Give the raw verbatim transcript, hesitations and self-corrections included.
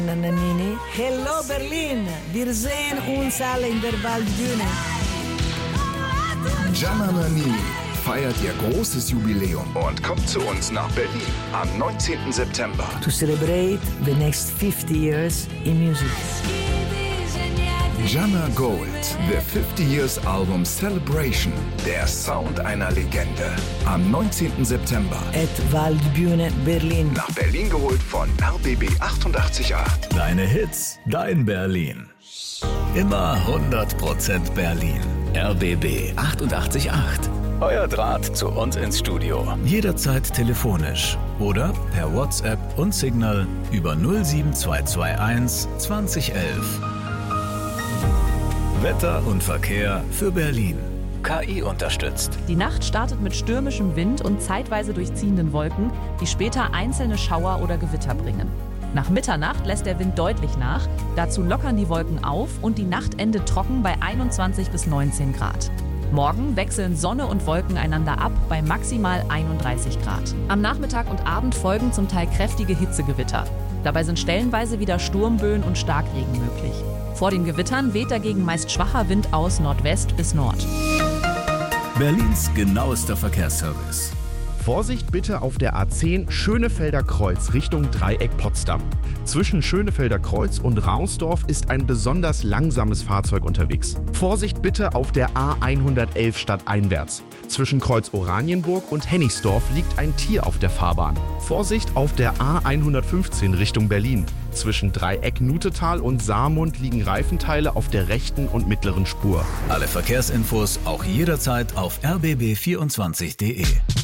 Nannini. Hello Berlin, wir sehen uns alle in der Waldbühne. Gianna Nannini feiert ihr großes Jubiläum und kommt zu uns nach Berlin am neunzehnten September. To celebrate the next fifty years in music. Gianna Gold, The fifty Years Album Celebration, der Sound einer Legende. Am neunzehnten September. At Waldbühne Berlin. Nach Berlin geholt von R B B achtundachtzig Komma acht. Deine Hits, dein Berlin. Immer hundert Prozent Berlin. R B B achtundachtzig Komma acht. Euer Draht zu uns ins Studio. Jederzeit telefonisch oder per WhatsApp und Signal über null sieben zwei zwei eins zwanzig elf. Wetter und Verkehr für Berlin. K I unterstützt. Die Nacht startet mit stürmischem Wind und zeitweise durchziehenden Wolken, die später einzelne Schauer oder Gewitter bringen. Nach Mitternacht lässt der Wind deutlich nach, dazu lockern die Wolken auf und die Nacht endet trocken bei einundzwanzig bis neunzehn Grad. Morgen wechseln Sonne und Wolken einander ab bei maximal einunddreißig Grad. Am Nachmittag und Abend folgen zum Teil kräftige Hitzegewitter. Dabei sind stellenweise wieder Sturmböen und Starkregen möglich. Vor den Gewittern weht dagegen meist schwacher Wind aus Nordwest bis Nord. Berlins genauester Verkehrsservice. Vorsicht bitte auf der A zehn Schönefelder Kreuz Richtung Dreieck Potsdam. Zwischen Schönefelder Kreuz und Rausdorf ist ein besonders langsames Fahrzeug unterwegs. Vorsicht bitte auf der A hundertelf stadteinwärts. Zwischen Kreuz Oranienburg und Hennigsdorf liegt ein Tier auf der Fahrbahn. Vorsicht auf der A hundertfünfzehn Richtung Berlin. Zwischen Dreieck Nutetal und Saarmund liegen Reifenteile auf der rechten und mittleren Spur. Alle Verkehrsinfos auch jederzeit auf r b b vierundzwanzig punkt d e.